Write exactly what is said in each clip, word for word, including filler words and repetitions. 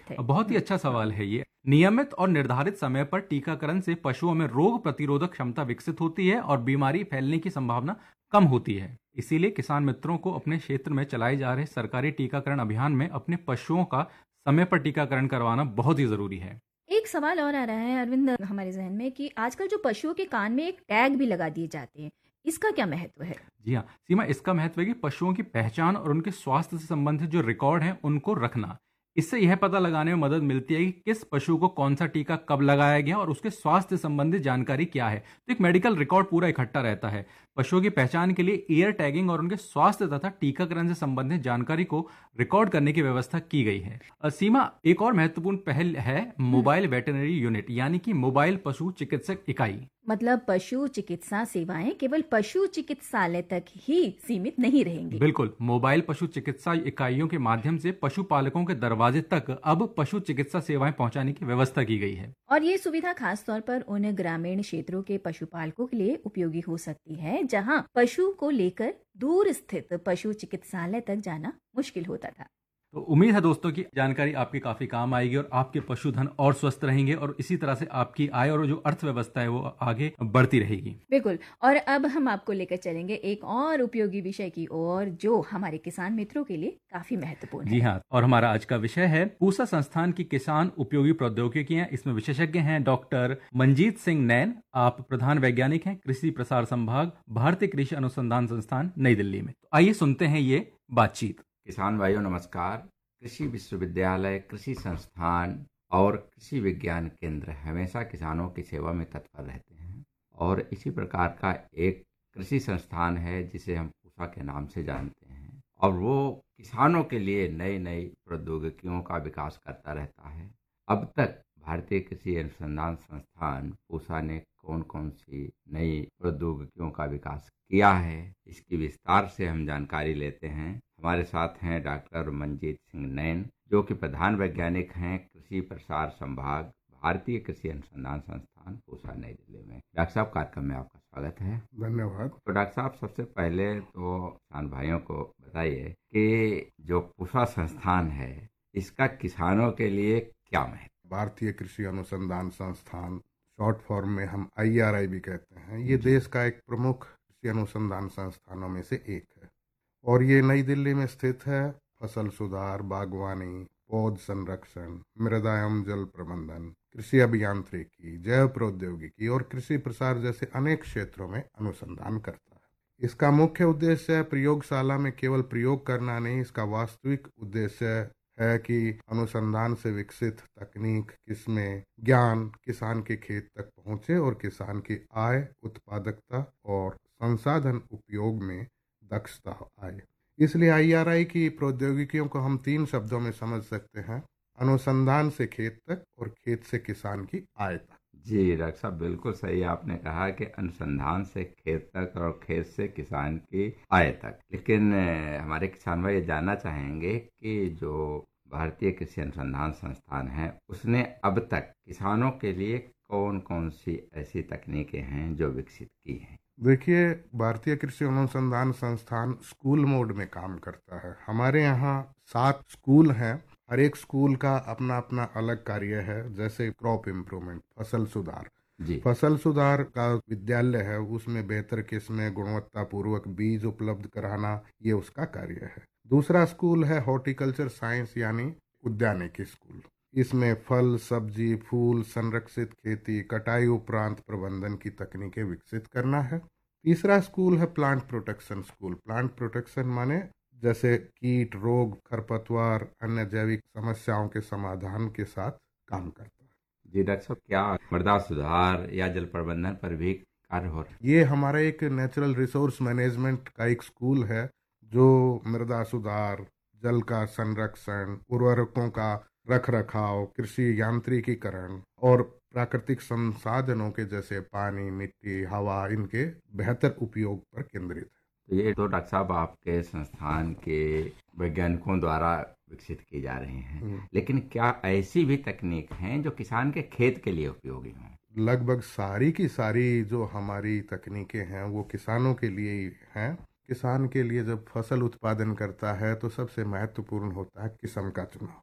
बात है। बहुत ही अच्छा सवाल है ये। नियमित और निर्धारित समय पर टीकाकरण से पशुओं में रोग प्रतिरोधक क्षमता विकसित होती है और बीमारी फैलने की संभावना कम होती है। इसीलिए किसान मित्रों को अपने क्षेत्र में चलाए जा रहे सरकारी टीकाकरण अभियान में अपने पशुओं का समय पर टीकाकरण करवाना बहुत ही जरूरी है। एक सवाल और आ रहा है अरविंद हमारे जहन में कि आजकल जो पशुओं के कान में एक टैग भी लगा दिए जाते हैं, इसका क्या महत्व है? जी हाँ सीमा, इसका महत्व है कि पशुओं की पहचान और उनके स्वास्थ्य से संबंधित जो रिकॉर्ड हैं उनको रखना। इससे यह पता लगाने में मदद मिलती है कि किस पशु को कौन सा टीका कब लगाया गया और उसके स्वास्थ्य संबंधित जानकारी क्या है। तो एक मेडिकल रिकॉर्ड पूरा इकट्ठा रहता है। पशुओं की पहचान के लिए ईयर टैगिंग और उनके स्वास्थ्य तथा टीकाकरण से संबंधित जानकारी को रिकॉर्ड करने की व्यवस्था की गई है। अ, सीमा, एक और महत्वपूर्ण पहल है मोबाइल वेटरनरी यूनिट, यानी कि मोबाइल पशु चिकित्सक इकाई। मतलब पशु चिकित्सा सेवाएं केवल पशु चिकित्सालय तक ही सीमित नहीं रहेंगी। बिल्कुल, मोबाइल पशु चिकित्सा इकाइयों के माध्यम से पशुपालकों के दरवाजे तक अब पशु चिकित्सा सेवाएं पहुंचाने की व्यवस्था की गई है। और ये सुविधा खास तौर पर उन ग्रामीण क्षेत्रों के पशुपालकों के लिए उपयोगी हो सकती है जहां पशु को लेकर दूर स्थित पशु चिकित्सालय तक जाना मुश्किल होता था। तो उम्मीद है दोस्तों की जानकारी आपके काफी काम आएगी और आपके पशुधन और स्वस्थ रहेंगे और इसी तरह से आपकी आय और जो अर्थव्यवस्था है वो आगे बढ़ती रहेगी। बिल्कुल। और अब हम आपको लेकर चलेंगे एक और उपयोगी विषय की ओर जो हमारे किसान मित्रों के लिए काफी महत्वपूर्ण है। जी हाँ, और हमारा आज का विषय है पूसा संस्थान की किसान उपयोगी प्रौद्योगिकियां। इसमें विशेषज्ञ हैं डॉक्टर मंजीत सिंह नैन। आप प्रधान वैज्ञानिक हैं कृषि प्रसार संभाग, भारतीय कृषि अनुसंधान संस्थान, नई दिल्ली में। तो आइए सुनते हैं ये बातचीत। किसान भाइयों नमस्कार। कृषि विश्वविद्यालय, कृषि संस्थान और कृषि विज्ञान केंद्र हमेशा किसानों की सेवा में तत्पर रहते हैं और इसी प्रकार का एक कृषि संस्थान है जिसे हम पूसा के नाम से जानते हैं और वो किसानों के लिए नई नई प्रौद्योगिकियों का विकास करता रहता है। अब तक भारतीय कृषि अनुसंधान संस्थान पूसा ने कौन कौन सी नई प्रौद्योगिकियों का विकास किया है, इसकी विस्तार से हम जानकारी लेते हैं। हमारे साथ हैं डॉक्टर मंजीत सिंह नैन, जो कि प्रधान वैज्ञानिक हैं कृषि प्रसार संभाग, भारतीय कृषि अनुसंधान संस्थान, पूसा, नई दिल्ली में। डॉक्टर साहब, कार्यक्रम में आपका स्वागत है। धन्यवाद। तो डॉक्टर साहब, सबसे पहले तो किसान भाइयों को बताइए कि जो पूसा संस्थान है इसका किसानों के लिए क्या महत्व? भारतीय कृषि अनुसंधान संस्थान, शॉर्ट फॉर्म में हम आई आर आई भी कहते हैं, ये देश का एक प्रमुख कृषि अनुसंधान संस्थानों में से एक है और ये नई दिल्ली में स्थित है। फसल सुधार, बागवानी, पौध संरक्षण, मृदा एवं जल प्रबंधन, कृषि अभियांत्रिकी, जैव प्रौद्योगिकी और कृषि प्रसार जैसे अनेक क्षेत्रों में अनुसंधान करता है। इसका मुख्य उद्देश्य प्रयोगशाला में केवल प्रयोग करना नहीं, इसका वास्तविक उद्देश्य है कि अनुसंधान से विकसित तकनीक, किस्में, ज्ञान किसान के खेत तक पहुंचे और किसान की आय, उत्पादकता और संसाधन उपयोग में दक्षता आए। इसलिए आई आर आई की प्रौद्योगिकियों को हम तीन शब्दों में समझ सकते हैं: अनुसंधान से खेत तक और खेत से किसान की आय तक। जी डॉक्टर साहब, बिल्कुल सही आपने कहा कि अनुसंधान से खेत तक और खेत से किसान की आय तक। लेकिन हमारे किसान भाई ये जानना चाहेंगे कि जो भारतीय कृषि अनुसंधान संस्थान है उसने अब तक किसानों के लिए कौन कौन सी ऐसी तकनीकें हैं जो विकसित की हैं? देखिए, भारतीय कृषि अनुसंधान संस्थान स्कूल मोड में काम करता है। हमारे यहाँ सात स्कूल हैं, हर एक स्कूल का अपना अपना अलग कार्य है। जैसे क्रॉप इम्प्रूवमेंट, फसल सुधार, जी फसल सुधार का विद्यालय है, उसमें बेहतर किस्में, गुणवत्ता पूर्वक बीज उपलब्ध कराना, ये उसका कार्य है। दूसरा स्कूल है हॉर्टिकल्चर साइंस यानी उद्यानिकी स्कूल। इसमें फल, सब्जी, फूल, संरक्षित खेती, कटाई उपरांत प्रबंधन की तकनीकें विकसित करना है। तीसरा स्कूल है plant protection school. Plant protection माने जैसे कीट, रोग, खरपतवार, अन्य जैविक समस्याओं के समाधान के साथ काम करता है। जी डॉक्टर साहब, क्या मृदा सुधार या जल प्रबंधन पर भी कार्य हो रहा है? ये हमारा एक नेचुरल रिसोर्स मैनेजमेंट का एक स्कूल है जो मृदा सुधार, जल का संरक्षण, उर्वरकों का रख रखाव, कृषि यांत्रिकीकरण और प्राकृतिक संसाधनों के जैसे पानी, मिट्टी, हवा, इनके बेहतर उपयोग पर केंद्रित है। तो ये तो डॉक्टर साहब आपके संस्थान के वैज्ञानिकों द्वारा विकसित की जा रही हैं, लेकिन क्या ऐसी भी तकनीक हैं जो किसान के खेत के लिए उपयोगी हों? लगभग सारी की सारी जो हमारी तकनीकें हैं वो किसानों के लिए ही हैं। किसान के लिए जब फसल उत्पादन करता है तो सबसे महत्वपूर्ण होता है किस्म का चुनाव।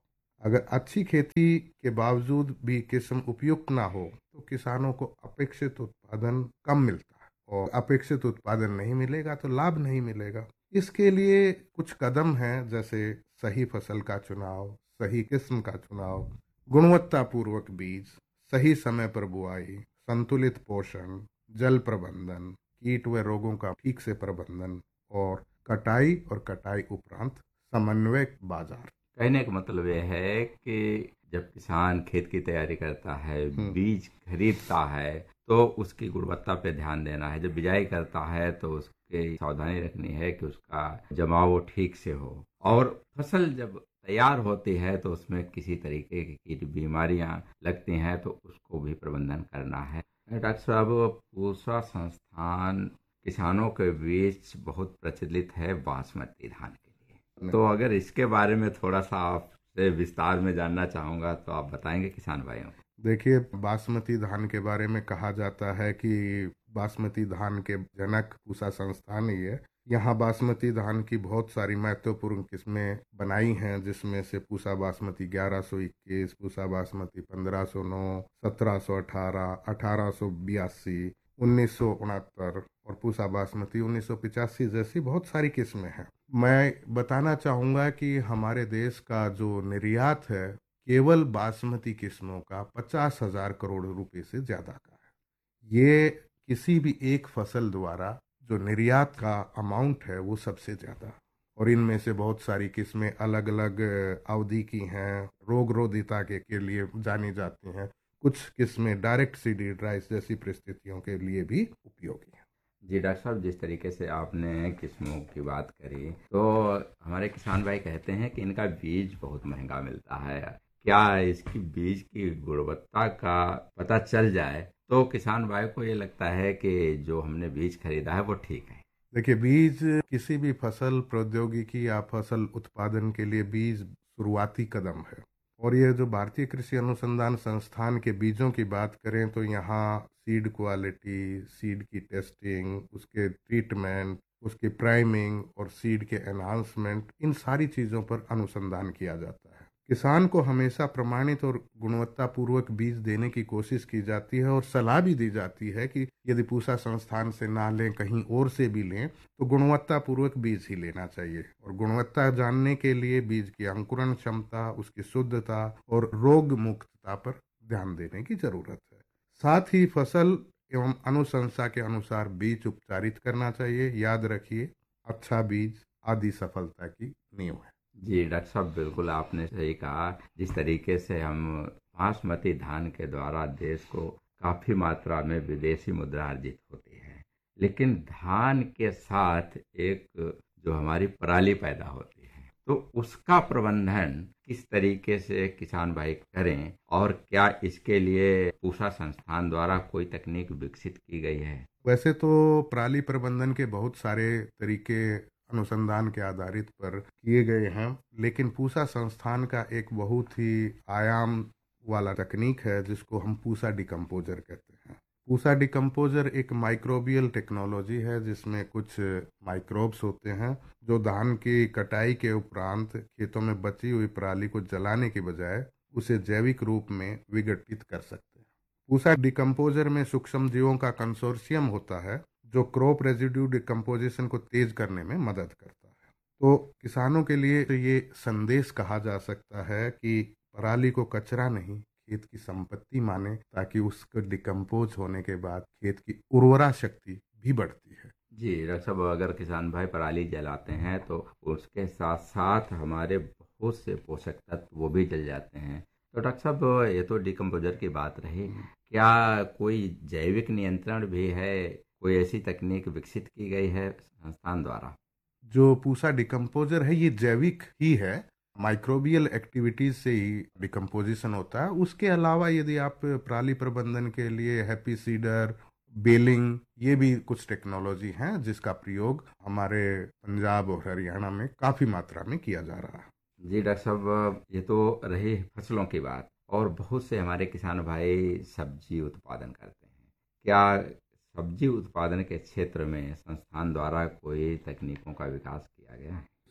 अगर अच्छी खेती के बावजूद भी किस्म उपयुक्त ना हो तो किसानों को अपेक्षित उत्पादन कम मिलता है, और अपेक्षित उत्पादन नहीं मिलेगा तो लाभ नहीं मिलेगा। इसके लिए कुछ कदम हैं, जैसे सही फसल का चुनाव, सही किस्म का चुनाव, गुणवत्तापूर्वक बीज, सही समय पर बुआई, संतुलित पोषण, जल प्रबंधन, कीट व रोगों का ठीक से प्रबंधन, और कटाई और कटाई उपरांत समन्वय बाजार। कहने का मतलब यह है कि जब किसान खेत की तैयारी करता है, बीज खरीदता है, तो उसकी गुणवत्ता पे ध्यान देना है। जब बिजाई करता है तो उसकी सावधानी रखनी है कि उसका जमाव ठीक से हो, और फसल जब तैयार होती है तो उसमें किसी तरीके की कीट बीमारियां लगती हैं तो उसको भी प्रबंधन करना है। डॉक्टर साहब, पूसा संस्थान किसानों के बीच बहुत प्रचलित है बासमती धान के लिए, तो अगर इसके बारे में थोड़ा सा आपसे विस्तार में जानना चाहूंगा तो आप बताएंगे किसान भाइयों को। देखिए, बासमती धान के बारे में कहा जाता है कि बासमती धान के जनक पूसा संस्थान ही है। यहाँ बासमती धान की बहुत सारी महत्वपूर्ण किस्में बनाई हैं, जिसमें से पूसा बासमती ग्यारह सौ इक्कीस, पूसा बासमती पंद्रह सौ नौ, सत्रह सौ अठारह, अठारह सौ बयासी, उन्नीस सौ उनहत्तर और पूसा बासमती उन्नीस सौ पिचासी जैसी बहुत सारी किस्में हैं। मैं बताना चाहूँगा कि हमारे देश का जो निर्यात है केवल बासमती किस्मों का पचास हजार करोड़ रुपए से ज्यादा का है। ये किसी भी एक फसल द्वारा जो निर्यात का अमाउंट है वो सबसे ज्यादा, और इनमें से बहुत सारी किस्में अलग अलग अवधि की हैं, रोग रोधिता के, के लिए जानी जाती हैं। कुछ किस्में डायरेक्ट सीडेड राइस जैसी परिस्थितियों के लिए भी उपयोगी हैं। जी डॉक्टर साहब, जिस तरीके से आपने किस्मों की बात करी तो हमारे किसान भाई कहते हैं कि इनका बीज बहुत महंगा मिलता है। क्या इसकी बीज की गुणवत्ता का पता चल जाए तो किसान भाई को ये लगता है कि जो हमने बीज खरीदा है वो ठीक है? देखिए, बीज किसी भी फसल प्रौद्योगिकी या फसल उत्पादन के लिए बीज शुरुआती कदम है, और ये जो भारतीय कृषि अनुसंधान संस्थान के बीजों की बात करें तो यहाँ सीड क्वालिटी, सीड की टेस्टिंग, उसके ट्रीटमेंट, उसकी प्राइमिंग और सीड के एनहांसमेंट, इन सारी चीज़ों पर अनुसंधान किया जाता है। किसान को हमेशा प्रमाणित और गुणवत्तापूर्वक बीज देने की कोशिश की जाती है, और सलाह भी दी जाती है कि यदि पूसा संस्थान से ना लें, कहीं और से भी लें, तो गुणवत्तापूर्वक बीज ही लेना चाहिए। और गुणवत्ता जानने के लिए बीज की अंकुरण क्षमता, उसकी शुद्धता और रोग मुक्तता पर ध्यान देने की जरूरत है। साथ ही फसल एवं अनुशंसा के अनुसार बीज उपचारित करना चाहिए। याद रखिए, अच्छा बीज आदि सफलता की नींव है। जी डॉक्टर साहब, बिल्कुल आपने सही कहा। जिस तरीके से हम बासमती धान के द्वारा देश को काफ़ी मात्रा में विदेशी मुद्रा अर्जित होती है, लेकिन धान के साथ एक जो हमारी पराली पैदा होती है, तो उसका प्रबंधन किस तरीके से किसान भाई करें, और क्या इसके लिए पूसा संस्थान द्वारा कोई तकनीक विकसित की गई है? वैसे तो पराली प्रबंधन के बहुत सारे तरीके अनुसंधान के आधारित पर किए गए हैं, लेकिन पूसा संस्थान का एक बहुत ही आयाम वाला तकनीक है जिसको हम पूसा डिकम्पोजर कहते हैं। पूसा डिकम्पोजर एक माइक्रोबियल टेक्नोलॉजी है जिसमें कुछ माइक्रोब्स होते हैं जो धान की कटाई के उपरांत खेतों में बची हुई पराली को जलाने के बजाय उसे जैविक रूप में विघटित कर सकते हैं। पूसा डिकम्पोजर में सूक्ष्म जीवों का कंसोर्शियम होता है जो क्रॉप रेजिड्यू डिकम्पोजिशन को तेज करने में मदद करता है। तो किसानों के लिए तो ये संदेश कहा जा सकता है कि पराली को कचरा नहीं, खेत की संपत्ति माने, ताकि उसको डिकम्पोज होने के बाद खेत की उर्वरा शक्ति भी बढ़ती है। जी डॉक्टर साहब, अगर किसान भाई पराली जलाते हैं तो उसके साथ साथ हमारे बहुत से पोषक तत्व वो भी जल जाते हैं। तो डॉक्टर साहब, ये तो डिकम्पोजर की बात रही, क्या कोई जैविक नियंत्रण भी है? कोई ऐसी तकनीक विकसित की गई है संस्थान द्वारा? जो पूसा डिकम्पोजर है ये जैविक ही है, माइक्रोबियल एक्टिविटीज से ही डिकम्पोजिशन होता है। उसके अलावा यदि आप पराली प्रबंधन के लिए हैप्पी सीडर, बेलिंग, ये भी कुछ टेक्नोलॉजी हैं जिसका प्रयोग हमारे पंजाब और हरियाणा में काफी मात्रा में किया जा रहा है। जी डॉक्टर साहब, ये तो रही फसलों की बात, और बहुत से हमारे किसान भाई सब्जी उत्पादन करते हैं। क्या सब्जी उत्पादन के क्षेत्र में संस्थान द्वारा कोई तकनीकों का विकास किया गया है?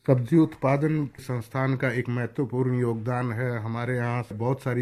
सब्जी उत्पादन संस्थान का एक महत्वपूर्ण योगदान है। हमारे यहाँ बहुत सारी